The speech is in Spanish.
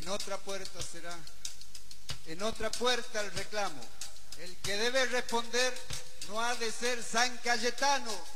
En otra puerta será, en otra puerta el reclamo. El que debe responder no ha de ser San Cayetano,